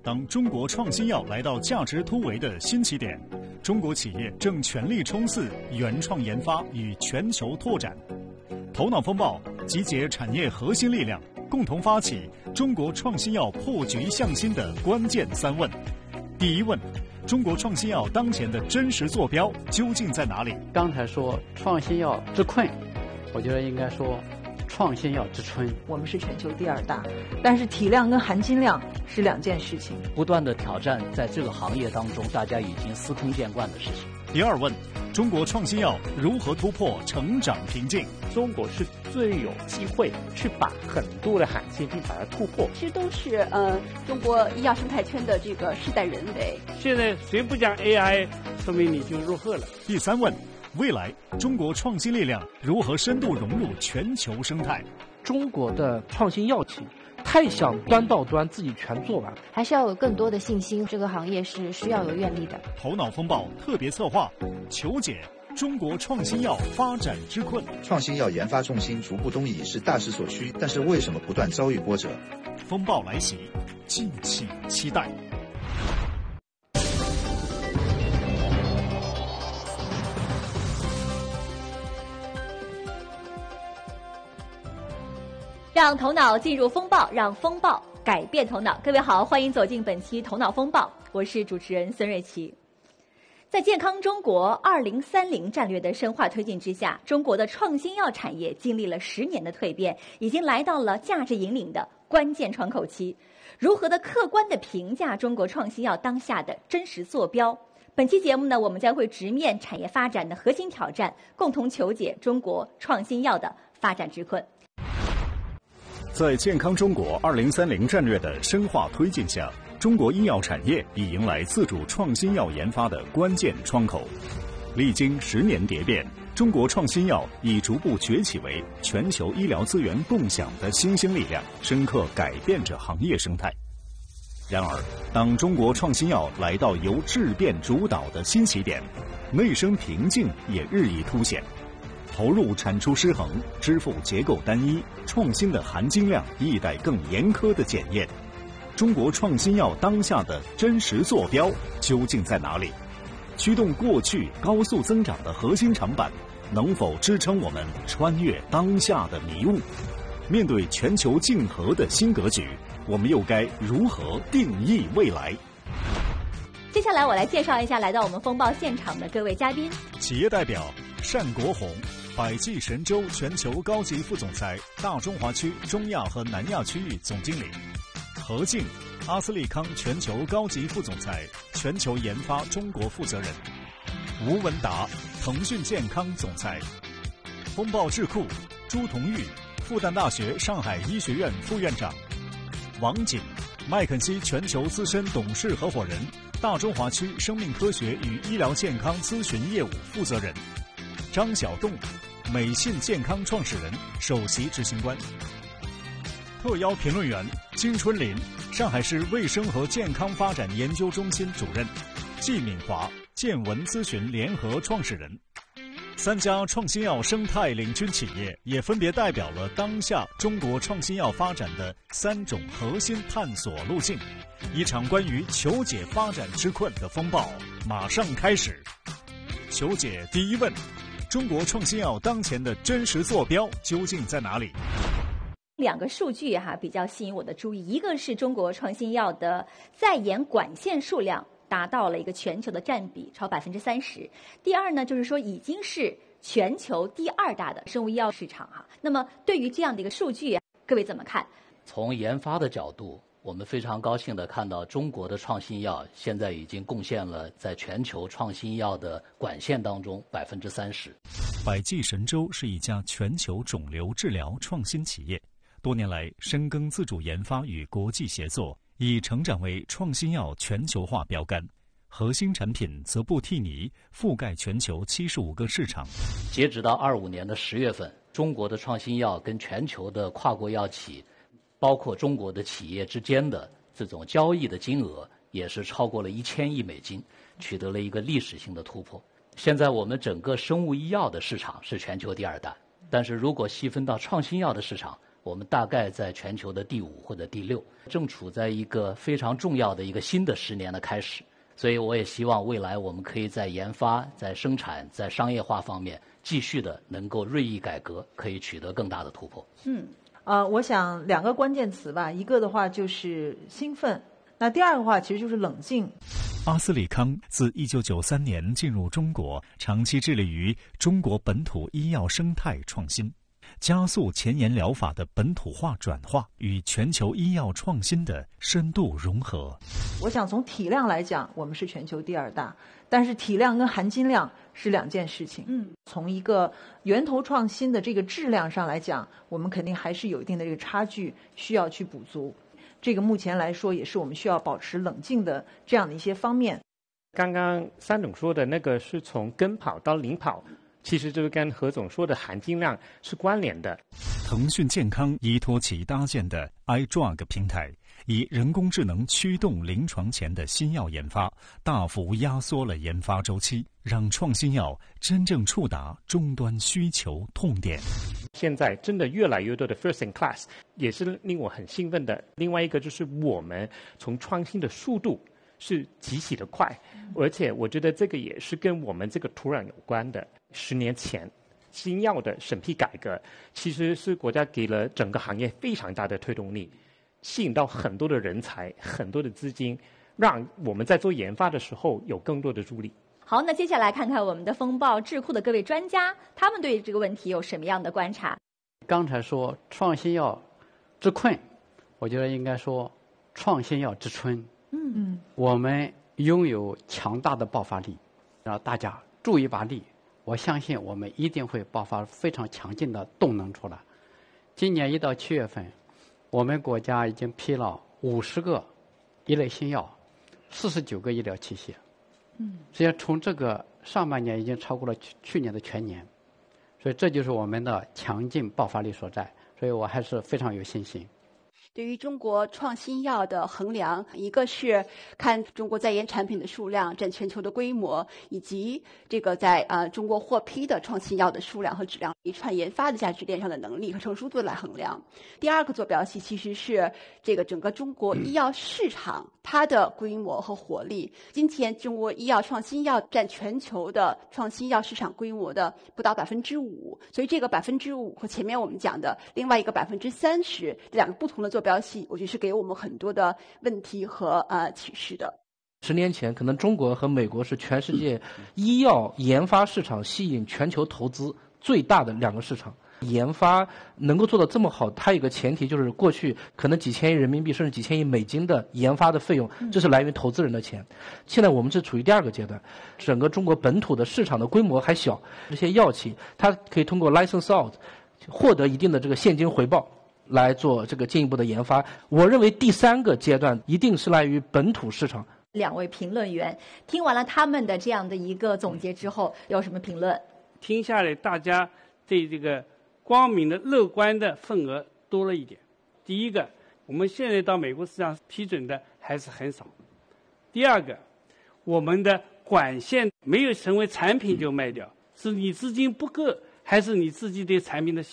当中国创新药来到价值突围的新起点，中国企业正全力冲刺原创研发与全球拓展。头脑风暴集结产业核心力量，共同发起中国创新药破局向新的关键3问。第一问，中国创新药当前的真实坐标究竟在哪里？ 刚才说创新药之困，我觉得应该说创新药之春。 我们是全球第2大，但是体量跟含金量是2件事情。 不断的挑战在这个行业当中大家已经司空见惯的事情。 第二问，中国创新药如何突破成长瓶颈？ 中国是最有机会去把很多的罕见病把它突破。 其实都是中国医药生态圈的这个世代人为。 现在谁不讲 AI， 说明你就入贺了。 第三问，未来中国创新力量如何深度融入全球生态？ 中国的创新药企太想端到端自己全做完， 还是要有更多的信心，这个行业是需要有愿力的。 头脑风暴特别策划，求解中国创新药发展之困。 创新药研发重心逐步东移是大势所趋，但是为什么不断遭遇波折？ 风暴来袭，敬请期待。 让头脑进入风暴，让风暴改变头脑。各位好，欢迎走进本期头脑风暴，我是主持人孙瑞琪。在健康中国2030战略的深化推进之下，中国的创新药产业经历了10年的蜕变，已经来到了价值引领的关键窗口期。如何的客观地评价中国创新药当下的真实坐标？本期节目呢，我们将会直面产业发展的核心挑战，共同求解中国创新药的发展之困。 在健康中国2030战略的深化推进下，中国医药产业已迎来自主创新药研发的关键窗口。历经10年蝶变，中国创新药已逐步崛起为全球医疗资源共享的新兴力量，深刻改变着行业生态。然而，当中国创新药来到由质变主导的新起点，内生瓶颈也日益凸显。投入产出失衡，支付结构单一，创新的含金量亦待更严苛的检验。中国创新药当下的真实坐标究竟在哪里？驱动过去高速增长的核心长板，能否支撑我们穿越当下的迷雾？面对全球竞合的新格局，我们又该如何定义未来？ 接下来我来介绍一下来到我们风暴现场的各位嘉宾。 企业代表单国红，百济神州全球高级副总裁，大中华区、中亚和南亚区域总经理；何静，阿斯利康全球高级副总裁，全球研发中国负责人；吴文达，腾讯健康总裁；风暴智库朱同玉，复旦大学上海医学院副院长；王锦，麦肯锡全球资深董事合伙人，大中华区生命科学与医疗健康咨询业务负责人；张晓栋，美信健康创始人、首席执行官；特邀评论员金春林，上海市卫生和健康发展研究中心主任；季敏华，健文咨询联合创始人。3家创新药生态领军企业也分别代表了当下中国创新药发展的3种核心探索路径。一场关于求解发展之困的风暴马上开始。求解第一问，中国创新药当前的真实坐标究竟在哪里 ？2个数据比较吸引我的注意，一个是中国创新药的在研管线数量达到了一个全球的占比超30%。第二呢，就是说已经是全球第2大的生物医药市场那么对于这样的一个数据，各位怎么看？ 从研发的角度，我们非常高兴地看到中国的创新药现在已经贡献了在全球创新药的管线当中30%。 百济神州是一家全球肿瘤治疗创新企业，多年来深耕自主研发与国际协作，已成长为创新药全球化标杆。核心产品泽布替尼覆盖全球75个市场。 截止到25年的10月份，中国的创新药跟全球的跨国药企，包括中国的企业之间的这种交易的金额，也是超过了1000亿美金，取得了一个历史性的突破。现在我们整个生物医药的市场是全球第2大，但是如果细分到创新药的市场， 我们大概在全球的第5或者第6，正处在一个非常重要的一个新的10年的开始。所以我也希望未来我们可以在研发、在生产、在商业化方面继续的能够锐意改革，可以取得更大的突破。 我想2个关键词吧，一个的话就是兴奋，那第2个话其实就是冷静。 阿斯利康自1993年进入中国，长期致力于中国本土医药生态创新，加速前沿疗法的本土化转化与全球医药创新的深度融合。 我想从体量来讲，我们是全球第2大，但是体量跟含金量是2件事情。从一个源头创新的这个质量上来讲，我们肯定还是有一定的这个差距，需要去补足。这个目前来说也是我们需要保持冷静的这样的一些方面。 刚刚三总说的那个是从跟跑到领跑，其实就是跟何总说的含金量是关联的。 腾讯健康依托其搭建的 iDrug 平台，以人工智能驱动临床前的新药研发，大幅压缩了研发周期，让创新药真正触达终端需求痛点。 现在真的越来越多的 first in class， 也是令我很兴奋的。另外一个就是我们从创新的速度是极其的快，而且我觉得这个也是跟我们这个土壤有关的。10年前新药的审批改革其实是国家给了整个行业非常大的推动力，吸引到很多的人才、很多的资金，让我们在做研发的时候有更多的助力。 好，那接下来看看我们的风暴智库的各位专家，他们对这个问题有什么样的观察？ 刚才说创新药之困，我觉得应该说创新药之春。我们拥有强大的爆发力，让大家助一把力，我相信我们一定会爆发非常强劲的动能出来。今年1到7月份，我们国家已经批了50个一类新药，49个医疗器械。实际上从这个上半年已经超过了去年的全年，所以这就是我们的强劲爆发力所在，所以我还是非常有信心。 对于中国创新药的衡量，一个是看中国在研产品的数量占全球的规模，以及这个在中国获批的创新药的数量和质量，一串研发的价值链上的能力和成熟度来衡量。第2个坐标系其实是这个整个中国医药市场它的规模和活力。今天中国医药创新药占全球的创新药市场规模的不到5%，所以这个5%和前面我们讲的另外一个30%，这2个不同的坐标系，我觉得是给我们很多的问题和启示的。 10年前，可能中国和美国是全世界医药研发市场吸引全球投资最大的2个市场。研发能够做到这么好，它有个前提就是过去可能几千亿人民币甚至几千亿美金的研发的费用，这是来源于投资人的钱。现在我们是处于第2个阶段，整个中国本土的市场的规模还小，这些药企它可以通过 license out 获得一定的这个现金回报，来做这个进一步的研发。我认为第3个阶段一定是来于本土市场。 2位评论员听完了他们的这样的一个总结之后，有什么评论？ 听下来，大家对这个光明的、乐观的份额多了一点。第一个，我们现在到美国市场批准的还是很少。第2个，我们的管线没有成为产品就卖掉，是你资金不够，还是你自己对产品的